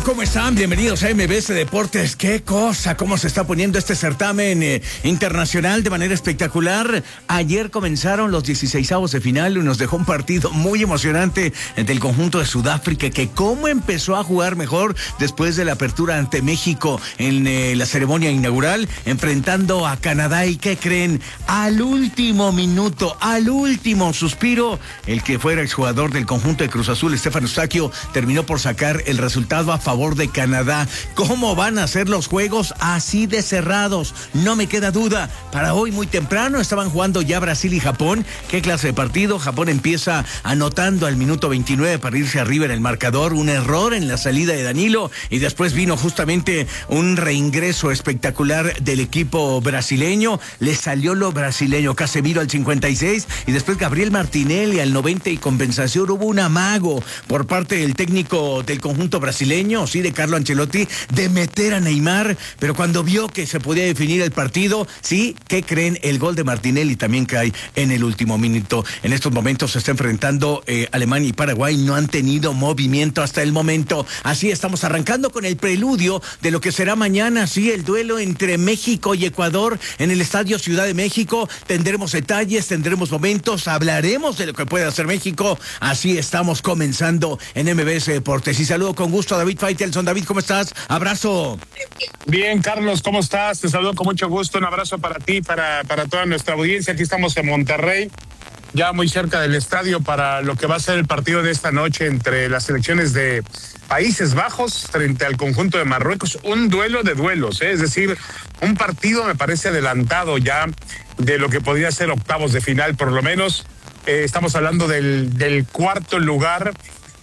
¿Cómo están? Bienvenidos a MBS Deportes. ¡Qué cosa! ¿Cómo se está poniendo este certamen internacional de manera espectacular? Ayer comenzaron los 16avos de final y nos dejó un partido muy emocionante del conjunto de Sudáfrica, que cómo empezó a jugar mejor después de la apertura ante México en la ceremonia inaugural, enfrentando a Canadá. ¿Y qué creen? Al último minuto, al último suspiro, el que fuera exjugador del conjunto de Cruz Azul, Stefan Eustaquio, terminó por sacar el resultado a favor de Canadá. ¿Cómo van a ser los juegos? Así de cerrados, no me queda duda. Para hoy muy temprano estaban jugando ya Brasil y Japón. ¿Qué clase de partido? Japón empieza anotando al minuto 29 para irse arriba en el marcador, un error en la salida de Danilo, y después vino justamente un reingreso espectacular del equipo brasileño. Le salió lo brasileño, Casemiro al 56 y después Gabriel Martinelli al 90, y compensación. Hubo un amago por parte del técnico del conjunto brasileño, sí, de Carlo Ancelotti, de meter a Neymar, pero cuando vio que se podía definir el partido, sí, ¿qué creen? El gol de Martinelli también cae en el último minuto. En estos momentos se está enfrentando Alemania y Paraguay, no han tenido movimiento hasta el momento. Así estamos arrancando con el preludio de lo que será mañana, sí, el duelo entre México y Ecuador en el Estadio Ciudad de México. Tendremos detalles, tendremos momentos, hablaremos de lo que puede hacer México. Así estamos comenzando en MBS Deportes. Y saludo con gusto a David Faitelson. David, ¿cómo estás? Abrazo. Bien, Carlos, ¿cómo estás? Te saludo con mucho gusto. Un abrazo para ti, para toda nuestra audiencia. Aquí estamos en Monterrey, ya muy cerca del estadio, para lo que va a ser el partido de esta noche entre las selecciones de Países Bajos frente al conjunto de Marruecos. Un duelo de duelos, es decir, un partido me parece adelantado ya de lo que podría ser octavos de final, por lo menos. Estamos hablando del cuarto lugar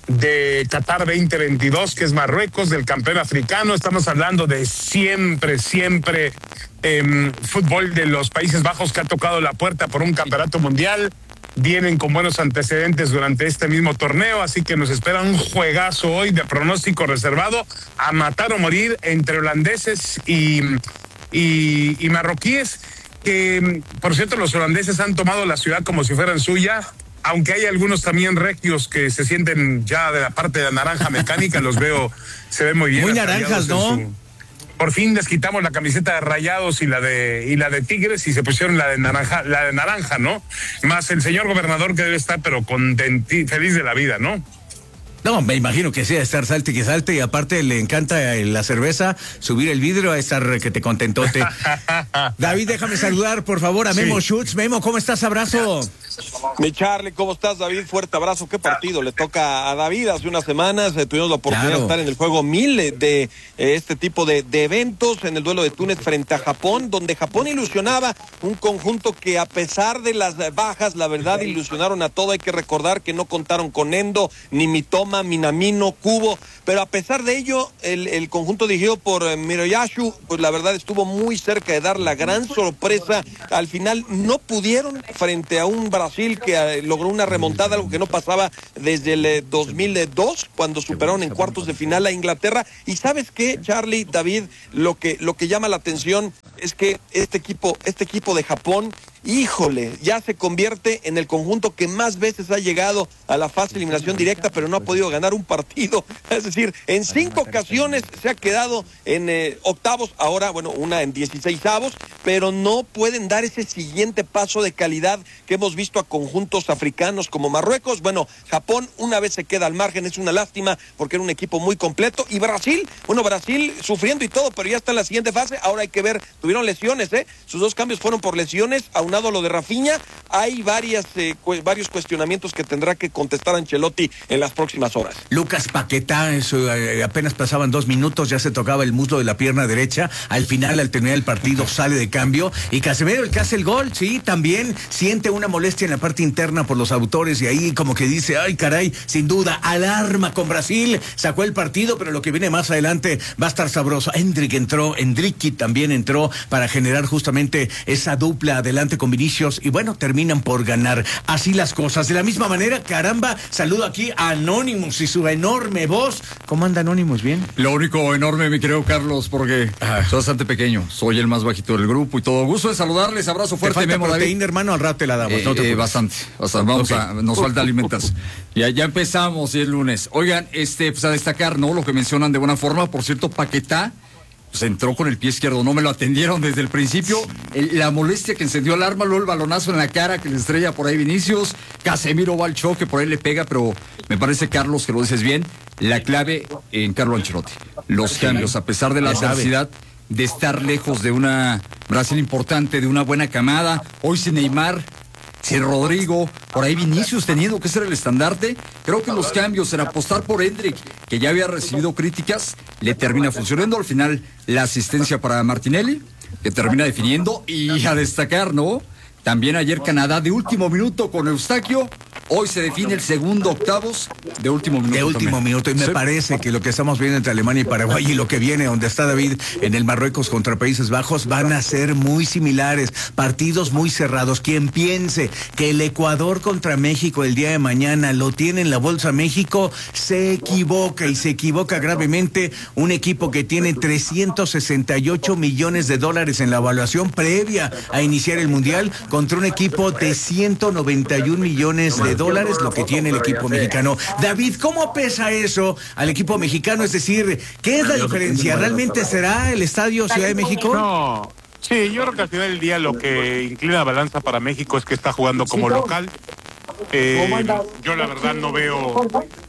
de Qatar 2022, que es Marruecos, del campeón africano. Estamos hablando de siempre fútbol de los Países Bajos, que ha tocado la puerta por un campeonato mundial. Vienen con buenos antecedentes durante este mismo torneo, así que nos espera un juegazo hoy de pronóstico reservado, a matar o morir, entre holandeses y marroquíes, que por cierto los holandeses han tomado la ciudad como si fueran suya, aunque hay algunos también regios que se sienten ya de la parte de la naranja mecánica. Los veo, se ven muy bien. Muy naranjas, ¿no? Por fin les quitamos la camiseta de Rayados y la de Tigres, y se pusieron la de naranja, ¿no? Más el señor gobernador, que debe estar pero feliz de la vida, ¿no? No, me imagino que sea estar salte que salte, y aparte le encanta la cerveza, subir el vidrio, a estar que te contentote. David, déjame saludar por favor a Memo Schutz. Memo, ¿cómo estás? Abrazo. Mi Charlie, ¿cómo estás, David? Fuerte abrazo. ¿Qué partido le toca a David? Hace unas semanas tuvimos la oportunidad de estar en el juego 1000 de este tipo de eventos, en el duelo de Túnez frente a Japón, donde Japón ilusionaba, un conjunto que a pesar de las bajas, la verdad, ilusionaron a todo. Hay que recordar que no contaron con Endo, ni Mitoma, Minamino, Kubo, pero a pesar de ello, el conjunto dirigido por Miroyasu, pues la verdad estuvo muy cerca de dar la gran sorpresa. Al final no pudieron frente a un Brasil que logró una remontada, algo que no pasaba desde el 2002, cuando superaron en cuartos de final a Inglaterra. Y ¿sabes qué, Charlie, David? Lo que llama la atención es que este equipo de Japón, híjole, ya se convierte en el conjunto que más veces ha llegado a la fase de eliminación directa, pero no ha podido ganar un partido. Es decir, en 5 ocasiones se ha quedado en octavos, ahora, bueno, una en 16avos, pero no pueden dar ese siguiente paso de calidad que hemos visto a conjuntos africanos como Marruecos. Bueno, Japón una vez se queda al margen, es una lástima porque era un equipo muy completo. Y Brasil, bueno, Brasil sufriendo y todo, pero ya está en la siguiente fase. Ahora hay que ver, tuvieron lesiones, sus 2 cambios fueron por lesiones, aunado a lo de Rafinha. Hay varios cuestionamientos que tendrá que contestar Ancelotti en las próximas horas. Lucas Paquetá, apenas pasaban 2 minutos, ya se tocaba el muslo de la pierna derecha. Al final, al terminar el partido, sale de cambio. Y Casemiro, el que hace el gol, sí, también siente una molestia en la parte interna por los autores, y ahí como que dice, ay caray, sin duda, alarma con Brasil, sacó el partido, pero lo que viene más adelante va a estar sabroso. Endricky también entró para generar justamente esa dupla adelante con Vinicius y bueno, terminan por ganar. Así las cosas. De la misma manera, caramba, saludo aquí a Anonymous y su enorme voz. ¿Cómo anda Anonymous? ¿Bien? Lo único enorme, mi querido Carlos, porque soy bastante pequeño, soy el más bajito del grupo y todo. Gusto de saludarles, abrazo fuerte. ¿Te falta proteína, hermano? Al rato te la damos. Bastante. Vamos nos falta alimentas. Ya empezamos y es lunes. Oigan, pues a destacar, ¿no? Lo que mencionan de buena forma, por cierto, Paquetá pues entró con el pie izquierdo, no me lo atendieron desde el principio, la molestia que encendió el arma, luego el balonazo en la cara que le estrella por ahí Vinicius, Casemiro va al choque, por ahí le pega, pero me parece, Carlos, que lo dices bien, la clave en Carlo Ancelotti, los cambios, a pesar de la adversidad, de estar lejos de una Brasil importante, de una buena camada, hoy sin Neymar, sin Rodrigo, por ahí Vinicius teniendo que ser el estandarte. Creo que los cambios en apostar por Endrick, que ya había recibido críticas, le termina funcionando. Al final, la asistencia para Martinelli, que termina definiendo. Y a destacar, ¿no? También ayer Canadá de último minuto con Eustaquio. Hoy se define el segundo octavos de último minuto. De último minuto. Y me parece que lo que estamos viendo entre Alemania y Paraguay y lo que viene donde está David en el Marruecos contra Países Bajos van a ser muy similares. Partidos muy cerrados. Quien piense que el Ecuador contra México el día de mañana lo tiene en la Bolsa México, se equivoca y se equivoca gravemente. Un equipo que tiene 368 millones de dólares en la evaluación previa a iniciar el Mundial contra un equipo de 191 millones de dólares, lo que tiene el equipo mexicano. David, ¿cómo pesa eso al equipo mexicano? Es decir, ¿qué es la diferencia? ¿Realmente será el Estadio Ciudad de México? No, sí, yo creo que al final del día lo que inclina la balanza para México es que está jugando como local. Yo la verdad no veo,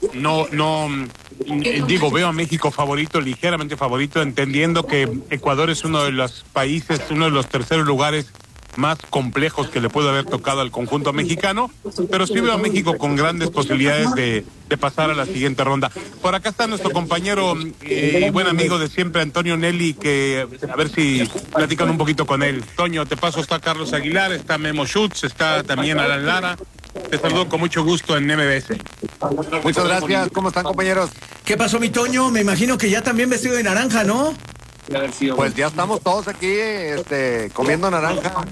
veo a México favorito, ligeramente favorito, entendiendo que Ecuador es uno de los países, uno de los terceros lugares más complejos que le puede haber tocado al conjunto mexicano, pero sí veo a México con grandes posibilidades de pasar a la siguiente ronda. Por acá está nuestro compañero y buen amigo de siempre, Antonio Nelly, que a ver si platican un poquito con él. Toño, te paso, está Carlos Aguilar, está Memo Schutz, está también Alan Lara. Te saludo con mucho gusto en MBS. Muchas gracias, ¿cómo están, compañeros? ¿Qué pasó, mi Toño? Me imagino que ya también vestido de naranja, ¿no? Pues ya estamos todos aquí comiendo naranja.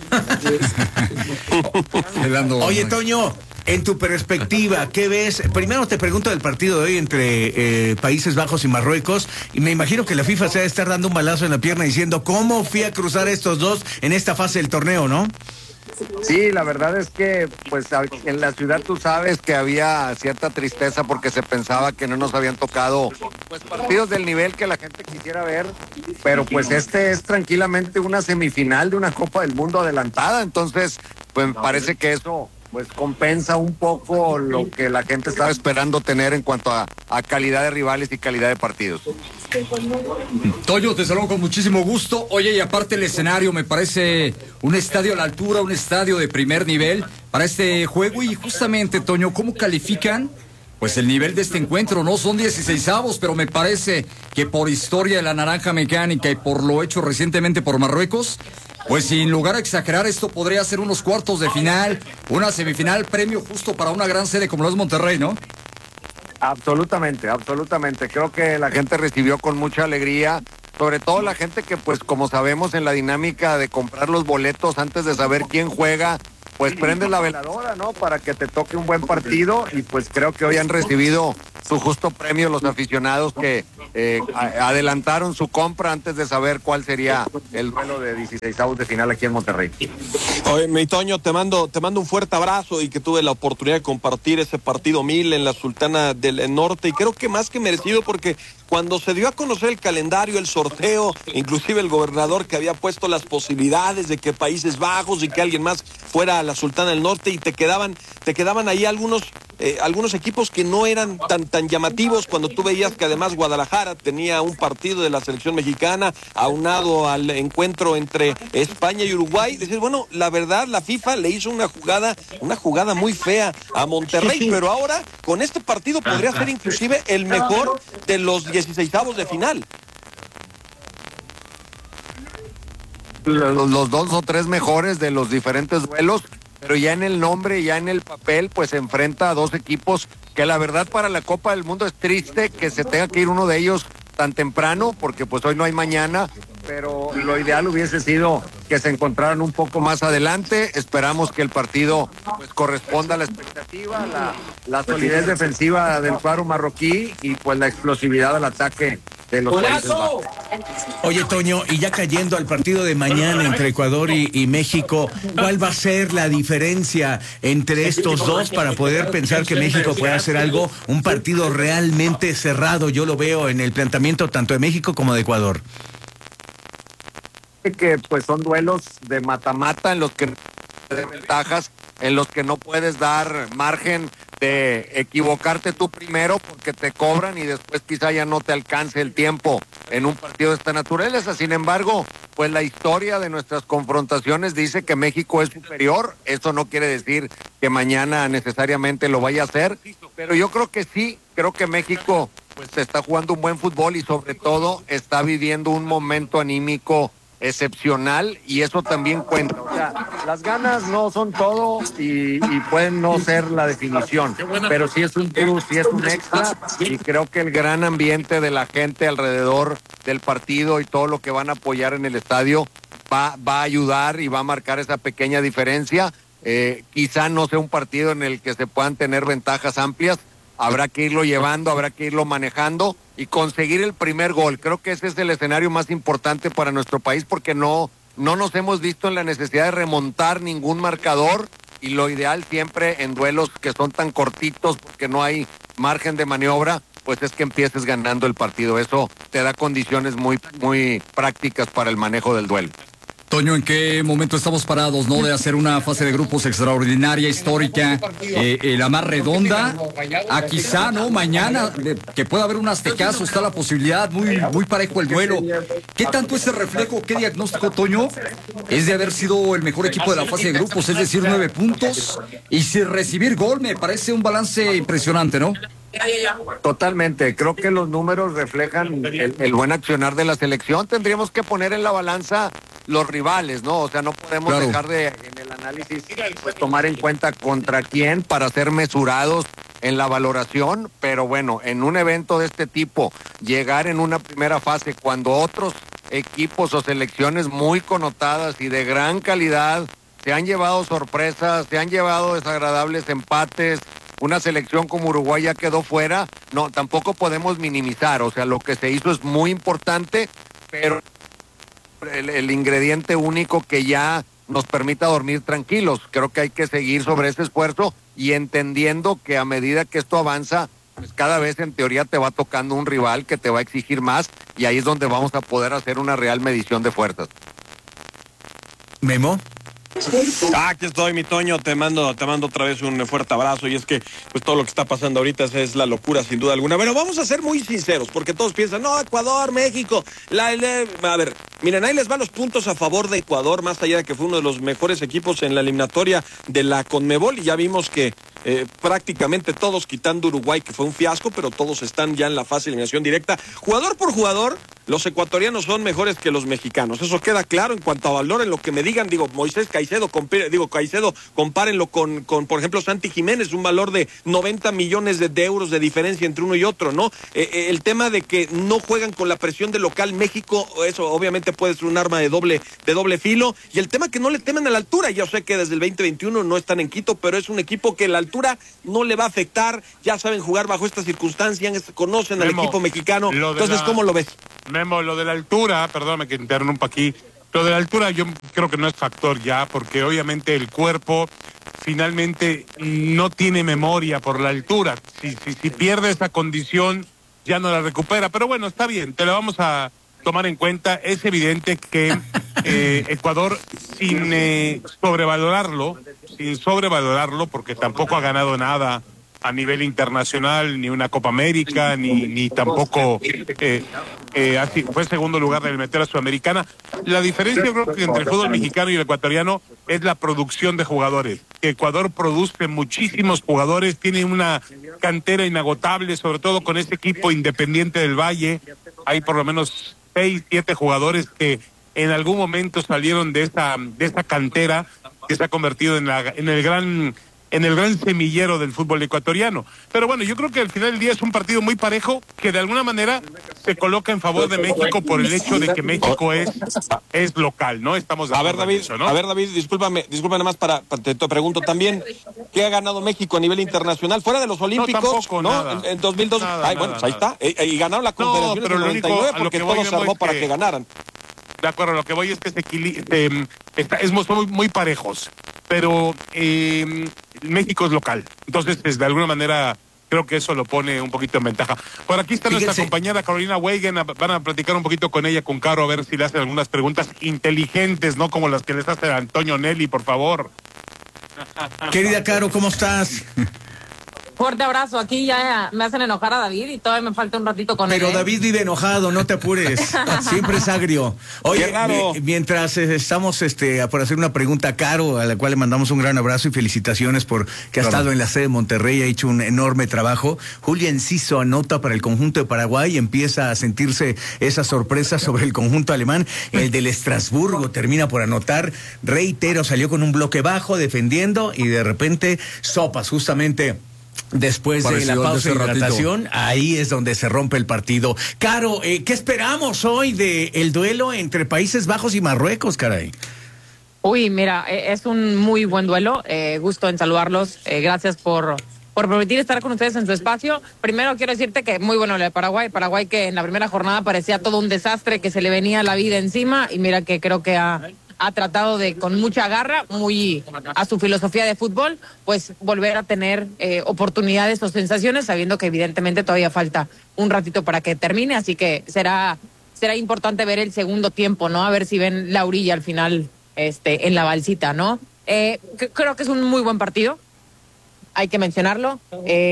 Oye, Toño, en tu perspectiva, ¿qué ves? Primero te pregunto del partido de hoy entre Países Bajos y Marruecos, y me imagino que la FIFA se va a estar dando un balazo en la pierna diciendo cómo fui a cruzar estos dos en esta fase del torneo, ¿no? Sí, la verdad es que pues en la ciudad tú sabes que había cierta tristeza porque se pensaba que no nos habían tocado pues partidos del nivel que la gente quisiera ver, pero pues este es tranquilamente una semifinal de una Copa del Mundo adelantada, entonces pues me parece que eso pues compensa un poco lo que la gente estaba esperando tener en cuanto a calidad de rivales y calidad de partidos. Toño, te saludo con muchísimo gusto. Oye, y aparte el escenario, me parece un estadio a la altura, un estadio de primer nivel para este juego. Y justamente, Toño, ¿cómo califican pues el nivel de este encuentro? No son 16avos, pero me parece que por historia de la naranja mecánica y por lo hecho recientemente por Marruecos, pues sin lugar a exagerar, esto podría ser unos cuartos de final, una semifinal, premio justo para una gran sede como lo es Monterrey, ¿no? Absolutamente. Creo que la gente recibió con mucha alegría, sobre todo la gente que pues como sabemos en la dinámica de comprar los boletos antes de saber quién juega, pues prende la veladora, ¿no? Para que te toque un buen partido y pues creo que hoy han recibido su justo premio los aficionados que adelantaron su compra antes de saber cuál sería el duelo de 16avos de final aquí en Monterrey. Oye, mi Toño, te mando un fuerte abrazo y que tuve la oportunidad de compartir ese partido 1000 en la Sultana del Norte y creo que más que merecido porque cuando se dio a conocer el calendario, el sorteo, inclusive el gobernador que había puesto las posibilidades de que Países Bajos y que alguien más fuera a la Sultana del Norte y te quedaban ahí algunos equipos que no eran tan llamativos cuando tú veías que además Guadalajara tenía un partido de la selección mexicana aunado al encuentro entre España y Uruguay. Dices, bueno, la verdad la FIFA le hizo una jugada muy fea a Monterrey, pero ahora con este partido podría ser inclusive el mejor de los 16avos de final. Los dos o tres mejores de los diferentes duelos, pero ya en el nombre, ya en el papel, pues se enfrenta a dos equipos que la verdad para la Copa del Mundo es triste que se tenga que ir uno de ellos tan temprano, porque pues hoy no hay mañana, pero lo ideal hubiese sido que se encontraron un poco más adelante. Esperamos que el partido pues corresponda a la expectativa, la solidez defensiva del cuadro marroquí y pues la explosividad del ataque de los Países Bajos. Oye, Toño, y ya cayendo al partido de mañana entre Ecuador y México, ¿cuál va a ser la diferencia entre estos dos para poder pensar que México puede hacer algo, un partido realmente cerrado? Yo lo veo en el planteamiento tanto de México como de Ecuador. Que pues son duelos de mata-mata en los que de ventajas, en los que no puedes dar margen de equivocarte tú primero porque te cobran y después quizá ya no te alcance el tiempo en un partido de esta naturaleza. Sin embargo, pues la historia de nuestras confrontaciones dice que México es superior. Eso no quiere decir que mañana necesariamente lo vaya a hacer, pero yo creo que sí, creo que México pues está jugando un buen fútbol y sobre todo está viviendo un momento anímico excepcional y eso también cuenta. O sea, las ganas no son todo y pueden no ser la definición, pero sí es un plus, sí es un extra y creo que el gran ambiente de la gente alrededor del partido y todo lo que van a apoyar en el estadio va a ayudar y va a marcar esa pequeña diferencia. Quizá no sea un partido en el que se puedan tener ventajas amplias, habrá que irlo llevando, habrá que irlo manejando y conseguir el primer gol. Creo que ese es el escenario más importante para nuestro país porque no nos hemos visto en la necesidad de remontar ningún marcador y lo ideal siempre en duelos que son tan cortitos porque no hay margen de maniobra, pues es que empieces ganando el partido. Eso te da condiciones muy, muy prácticas para el manejo del duelo. Toño, ¿en qué momento estamos parados, no? De hacer una fase de grupos extraordinaria, histórica, la más redonda, a quizá, ¿no? Mañana, que pueda haber un aztecaso, está la posibilidad, muy parejo el duelo. ¿Qué tanto ese reflejo, qué diagnóstico, Toño, es de haber sido el mejor equipo de la fase de grupos, es decir, 9 puntos, y sin recibir gol? Me parece un balance impresionante, ¿no? Totalmente, creo que los números reflejan el buen accionar de la selección. Tendríamos que poner en la balanza los rivales, ¿no? O sea, no podemos dejar de, en el análisis, pues tomar en cuenta contra quién para ser mesurados en la valoración, pero bueno, en un evento de este tipo, llegar en una primera fase cuando otros equipos o selecciones muy connotadas y de gran calidad se han llevado sorpresas, se han llevado desagradables empates, una selección como Uruguay ya quedó fuera, no, tampoco podemos minimizar, o sea, lo que se hizo es muy importante, pero el ingrediente único que ya nos permita dormir tranquilos, creo que hay que seguir sobre ese esfuerzo y entendiendo que a medida que esto avanza, pues cada vez en teoría te va tocando un rival que te va a exigir más y ahí es donde vamos a poder hacer una real medición de fuerzas. Memo. Aquí estoy, mi Toño, te mando otra vez un fuerte abrazo y es que pues todo lo que está pasando ahorita es la locura sin duda alguna. Bueno, vamos a ser muy sinceros porque todos piensan, no, Ecuador, México, a ver, miren, ahí les van los puntos a favor de Ecuador, más allá de que fue uno de los mejores equipos en la eliminatoria de la CONMEBOL y ya vimos que prácticamente todos, quitando Uruguay, que fue un fiasco, pero todos están ya en la fase de eliminación directa. Jugador por jugador, los ecuatorianos son mejores que los mexicanos. Eso queda claro en cuanto a valor, en lo que me digan, digo, Caicedo, compárenlo con, por ejemplo, Santi Jiménez, un valor de 90 millones de euros de diferencia entre uno y otro, ¿no? El tema de que no juegan con la presión del local México, eso obviamente puede ser un arma de doble filo, y el tema que no le temen a la altura. Yo sé que desde el 2021 no están en Quito, pero es un equipo que la altura no le va a afectar, ya saben jugar bajo estas circunstancias, conocen al equipo mexicano. Entonces, ¿cómo lo ves? Memo, lo de la altura, perdóname que interrumpa aquí, lo de la altura yo creo que no es factor ya, porque obviamente el cuerpo finalmente no tiene memoria por la altura. Si pierde esa condición, ya no la recupera. Pero bueno, está bien, te lo vamos a tomar en cuenta. Es evidente que Ecuador, sin sobrevalorarlo, porque tampoco ha ganado nada a nivel internacional, ni una Copa América, ni tampoco así fue segundo lugar de la eliminatoria sudamericana. La diferencia, yo creo que entre el fútbol mexicano y el ecuatoriano es la producción de jugadores. Ecuador produce muchísimos jugadores, tiene una cantera inagotable, sobre todo con ese equipo Independiente del Valle. Hay por lo menos 6, 7 jugadores que en algún momento salieron de esa cantera que se ha convertido en el gran en el gran semillero del fútbol ecuatoriano. Pero bueno, yo creo que al final del día es un partido muy parejo que de alguna manera se coloca en favor de México por el hecho de que México es local, ¿no? Estamos de acuerdo en eso, ¿no? A ver, David, discúlpame nada más te pregunto también, ¿qué ha ganado México a nivel internacional? Fuera de los Olímpicos, no, tampoco, ¿no? Nada. En 2002, bueno, pues ahí está. Y ganaron la Confederación en el 99 porque todo se armó para que ganaran. De acuerdo, lo que voy es que somos muy parejos, pero México es local, entonces de alguna manera creo que eso lo pone un poquito en ventaja. Por aquí está nuestra compañera Carolina Weigen, van a platicar un poquito con ella, con Caro, a ver si le hacen algunas preguntas inteligentes, no como las que les hace Antonio Nelly, por favor. Querida Caro, ¿cómo estás? Fuerte abrazo, aquí ya me hacen enojar a David y todavía me falta un ratito con él. Pero David vive enojado, no te apures, siempre es agrio. Oye, mientras estamos por hacer una pregunta a Caro, a la cual le mandamos un gran abrazo y felicitaciones por que ha estado en la sede de Monterrey, ha hecho un enorme trabajo. Julia Enciso anota para el conjunto de Paraguay, empieza a sentirse esa sorpresa sobre el conjunto alemán. El del Estrasburgo termina por anotar, reitero, salió con un bloque bajo defendiendo y de repente sopas justamente. Después de la pausa de hidratación, ahí es donde se rompe el partido. Caro, ¿qué esperamos hoy del duelo entre Países Bajos y Marruecos, caray? Uy, mira, es un muy buen duelo. Gusto en saludarlos. Gracias por permitir estar con ustedes en su espacio. Primero quiero decirte que muy bueno lo de Paraguay. Paraguay que en la primera jornada parecía todo un desastre, que se le venía la vida encima. Y mira que creo que ha tratado de, con mucha garra, muy a su filosofía de fútbol, pues volver a tener oportunidades o sensaciones, sabiendo que evidentemente todavía falta un ratito para que termine, así que será importante ver el segundo tiempo, ¿no? A ver si ven la orilla al final en la balsita, ¿no? Creo que es un muy buen partido, hay que mencionarlo.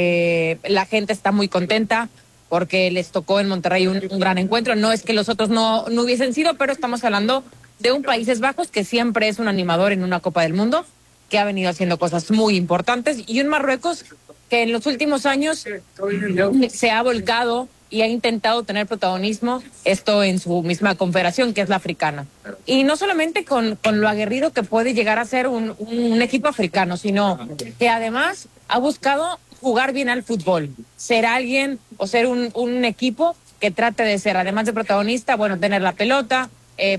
La gente está muy contenta porque les tocó en Monterrey un gran encuentro. No es que los otros no hubiesen sido, pero estamos hablando de un Países Bajos que siempre es un animador en una Copa del Mundo, que ha venido haciendo cosas muy importantes, y un Marruecos que en los últimos años se ha volcado y ha intentado tener protagonismo, esto en su misma confederación, que es la africana. Y no solamente con lo aguerrido que puede llegar a ser un equipo africano, sino que además ha buscado jugar bien al fútbol, ser alguien o ser un equipo que trate de ser, además de protagonista, bueno, tener la pelota,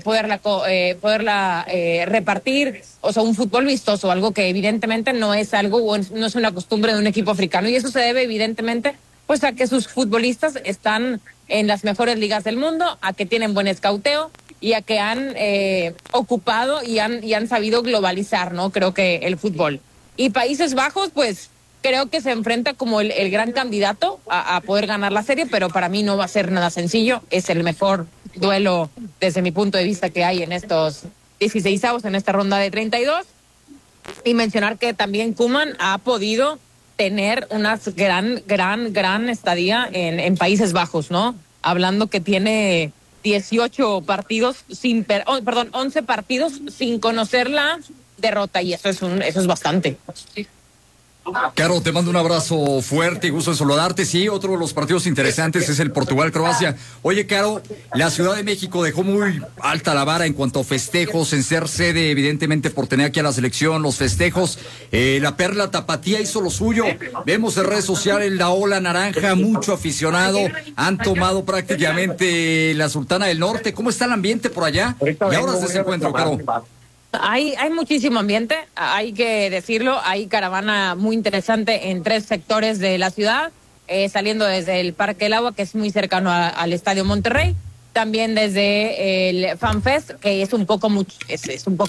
poderla repartir, o sea, un fútbol vistoso, algo que evidentemente no es una costumbre de un equipo africano, y eso se debe evidentemente pues a que sus futbolistas están en las mejores ligas del mundo, a que tienen buen escauteo y a que han ocupado y han sabido globalizar, ¿no? Creo que el fútbol. Y Países Bajos, pues creo que se enfrenta como el gran candidato a poder ganar la serie, pero para mí no va a ser nada sencillo. Es el mejor duelo desde mi punto de vista que hay en estos 16avos, en esta ronda de 32. Y mencionar que también Koeman ha podido tener una gran estadía en Países Bajos, ¿no? Hablando que tiene 11 partidos sin conocer la derrota, y eso es bastante. Caro, te mando un abrazo fuerte y gusto en saludarte. Sí, otro de los partidos interesantes es el Portugal-Croacia. Oye, Caro, la Ciudad de México dejó muy alta la vara en cuanto a festejos, en ser sede, evidentemente, por tener aquí a la selección, los festejos. La Perla Tapatía hizo lo suyo. Vemos en redes sociales la ola naranja, mucho aficionado. Han tomado prácticamente la Sultana del Norte. ¿Cómo está el ambiente por allá? Y ahora se encuentra, Caro. Hay muchísimo ambiente, hay que decirlo, hay caravana muy interesante en 3 sectores de la ciudad, saliendo desde el Parque del Agua, que es muy cercano al Estadio Monterrey, también desde el FanFest, que es un poco